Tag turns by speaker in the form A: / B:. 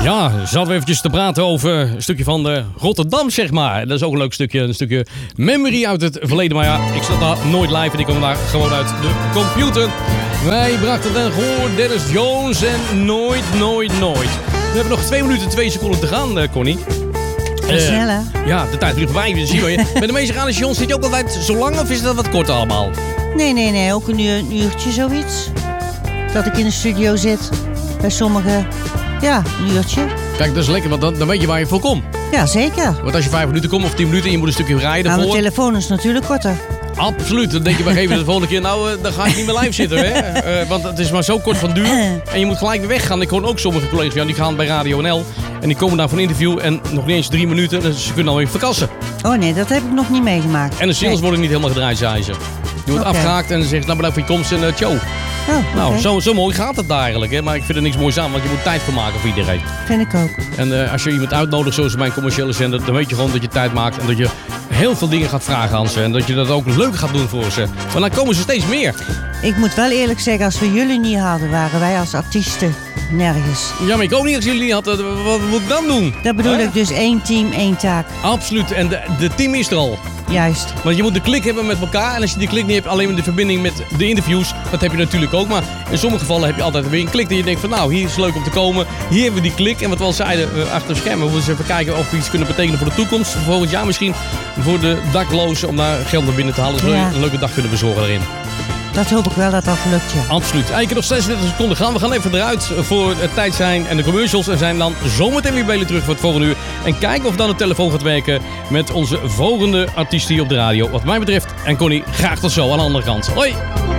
A: Ja, zaten we eventjes te praten over een stukje van Rotterdam, zeg maar. Dat is ook een leuk stukje, een stukje memory uit het verleden. Maar ja, ik zat daar nooit live en ik kwam daar gewoon uit de computer. Wij brachten dan gewoon Dennis Jones en nooit. We hebben nog 2 minuten en 2 seconden te gaan, Connie.
B: Snel, hè?
A: Ja, de tijd vliegt voorbij. We zien je. Bij de meeste radiostations zit je ook altijd zo lang of is dat wat kort allemaal?
B: Nee. Ook een uurtje zoiets. Dat ik in de studio zit. Bij sommigen, ja, een uurtje.
A: Kijk, dat is lekker, want dan weet je waar je voor komt.
B: Ja, zeker.
A: Want als je 5 minuten komt of 10 minuten en je moet een stukje rijden
B: Aan de
A: voor...
B: telefoon is natuurlijk korter.
A: Absoluut. Dan denk je bij een gegeven moment de volgende keer, nou, dan ga ik niet meer live zitten. Hè? Want het is maar zo kort van duur. En je moet gelijk weer weggaan. Ik hoor ook sommige collega's, ja, die gaan bij Radio NL. En die komen daar voor een interview en nog niet eens 3 minuten. Dus ze kunnen alweer verkassen.
B: Oh nee, dat heb ik nog niet meegemaakt.
A: En de singles worden niet helemaal gedraaid, zei ze. Je wordt afgehaakt en ze zegt, nou bedankt voor je komst en ciao.
B: Oh,
A: nou, zo mooi gaat het daar eigenlijk. Hè? Maar ik vind er niks moois aan, want je moet tijd voor maken voor iedereen.
B: Vind ik ook.
A: En als je iemand uitnodigt, zoals mijn commerciële zender, dan weet je gewoon dat je tijd maakt. En dat je heel veel dingen gaat vragen aan ze. En dat je dat ook leuk gaat doen voor ze. Want dan komen ze steeds meer.
B: Ik moet wel eerlijk zeggen, als we jullie niet hadden, waren wij als artiesten nergens.
A: Ja, maar ik ook niet als jullie niet hadden. Wat moet ik dan doen?
B: Dat bedoel ik dus 1 team, 1 taak.
A: Absoluut. En de team is er al.
B: Juist.
A: Want je moet de klik hebben met elkaar. En als je die klik niet hebt, alleen met de verbinding met de interviews. Dat heb je natuurlijk ook. Maar in sommige gevallen heb je altijd weer een klik. Dat je denkt van nou, hier is het leuk om te komen. Hier hebben we die klik. En wat we al zeiden achter de schermen. We moeten eens even kijken of we iets kunnen betekenen voor de toekomst. Voor volgend jaar misschien voor de daklozen. Om daar geld naar binnen te halen. Zodat we een leuke dag kunnen bezorgen daarin.
B: Dat hoop ik wel dat dat lukt, ja.
A: Absoluut. Ik heb nog 26 seconden gaan. We gaan even eruit voor het tijd zijn en de commercials. En zijn dan zometeen weer bij jullie terug voor het volgende uur. En kijken of dan de telefoon gaat werken met onze volgende artiest hier op de radio. Wat mij betreft. En Connie, graag tot zo aan de andere kant. Hoi!